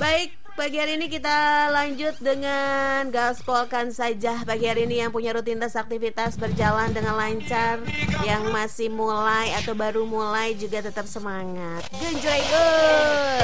Baik, pagi hari ini kita lanjut dengan gaspolkan saja. Pagi hari ini yang punya rutinitas aktivitas berjalan dengan lancar, yang masih mulai atau baru mulai juga tetap semangat. Genjrey